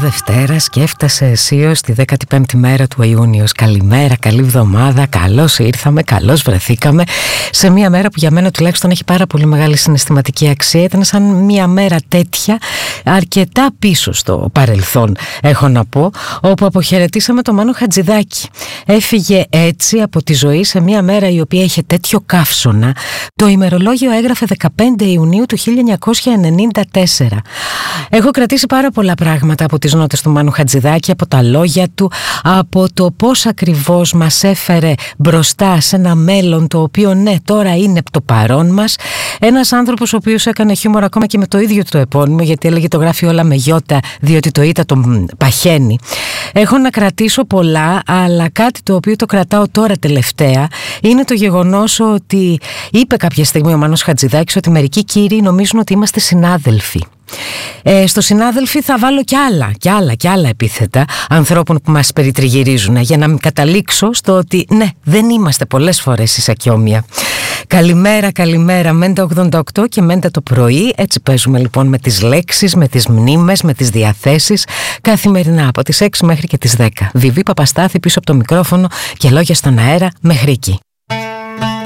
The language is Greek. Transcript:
Δευτέρας και έφτασε αισίως τη 15η μέρα του Ιούνιος. Καλημέρα, καλή εβδομάδα, καλώς ήρθαμε, καλώς βρεθήκαμε σε μια μέρα που για μένα τουλάχιστον έχει πάρα πολύ μεγάλη συναισθηματική αξία. Ήταν σαν μια μέρα τέτοια αρκετά πίσω στο παρελθόν, έχω να πω, όπου αποχαιρετήσαμε τον Μάνο Χατζηδάκη. Έφυγε έτσι από τη ζωή σε μια μέρα η οποία είχε τέτοιο καύσωνα. Το ημερολόγιο έγραφε 15 Ιουνίου του 1994. Έχω κρατήσει πάρα πολλά πράγματα από τις νότες του Μάνου Χατζηδάκη, από τα λόγια του, από το πώς ακριβώς μας έφερε μπροστά σε ένα μέλλον το οποίο ναι τώρα είναι το παρόν μας. Ένας άνθρωπος ο οποίος έκανε χιούμορ ακόμα και με το ίδιο το επώνυμο, γιατί έλεγε το γράφει όλα με γιώτα διότι το ήτα τον παχαίνει. Έχω να κρατήσω πολλά, αλλά κάτι το οποίο το κρατάω τώρα τελευταία είναι το γεγονός ότι είπε κάποια στιγμή ο Μάνος Χατζηδάκης ότι μερικοί κύριοι νομίζουν ότι είμαστε συνάδελφοι. Στο συνάδελφοι θα βάλω κι άλλα επίθετα ανθρώπων που μας περιτριγυρίζουν, για να μην καταλήξω στο ότι ναι, δεν είμαστε πολλές φορές ισακιόμια. Καλημέρα, Μέντα 88 και Μέντα το πρωί. Έτσι παίζουμε λοιπόν με τις λέξεις, με τις μνήμες, με τις διαθέσεις, καθημερινά από τις 6 μέχρι και τις 10. Βιβί Παπαστάθη πίσω από το μικρόφωνο και λόγια στον αέρα μέχρι εκεί.